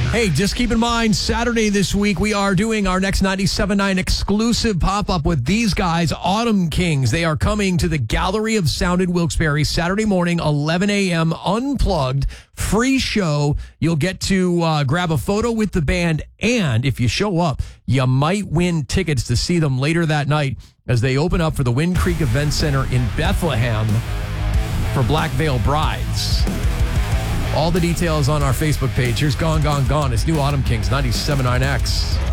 Hey, just keep in mind, Saturday this week, we are doing our next 97.9 exclusive pop-up with these guys, Autumn Kings. They are coming to the Gallery of Sound in Wilkes-Barre Saturday morning, 11 a.m., unplugged, free show. You'll get to grab a photo with the band, and if you show up, you might win tickets to see them later that night as they open up for the Wind Creek Event Center in Bethlehem for Black Veil Brides. All the details on our Facebook page. Here's Gone, Gone, Gone. It's new Autumn Kings, 97.9X.